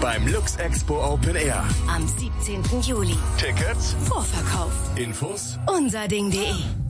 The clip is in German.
beim Lux Expo Open Air. Am 17. Juli. Tickets, Vorverkauf. Infos, Unserding.de